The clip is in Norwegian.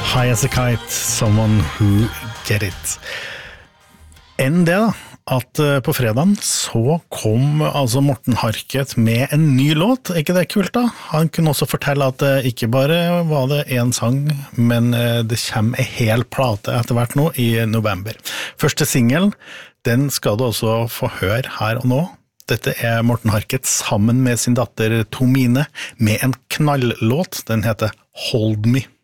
High as a kite, someone who get it. Enn det da, at på fredagen så kom altså Morten Harket med en ny låt, ikke det kult da? Han kunne også fortelle at ikke bare var det en sang, men det kommer en hel plate etter hvert nå i november. Første singel, den skal du også få høre her og nå. Dette Morten Harket sammen med sin datter Tomine med en knalllåt, den heter Hold Me.